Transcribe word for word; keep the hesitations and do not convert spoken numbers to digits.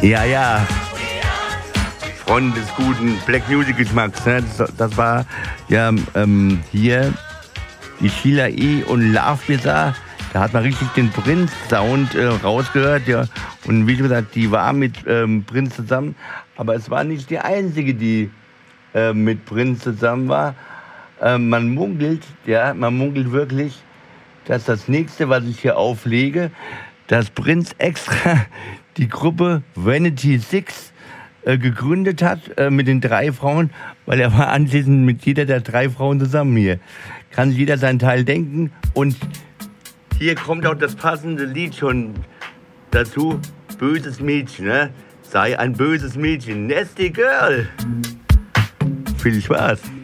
Ja, ja. Freunde des guten Black Music Geschmacks. Ne? Das, das war ja ähm, hier die Sheila E. und Love Bizarre. Da hat man richtig den Prince-Sound äh, rausgehört. Ja. Und wie gesagt, die war mit ähm, Prince zusammen. Aber es war nicht die einzige, die äh, mit Prince zusammen war. Äh, man munkelt, ja, man munkelt wirklich, dass das nächste, was ich hier auflege, dass Prince extra die Gruppe Vanity Six äh, gegründet hat äh, mit den drei Frauen, weil er war anschließend mit jeder der drei Frauen zusammen hier. Kann sich jeder seinen Teil denken. Und hier kommt auch das passende Lied schon dazu. Böses Mädchen, ne? Sei ein böses Mädchen. Nasty Girl. Viel Spaß.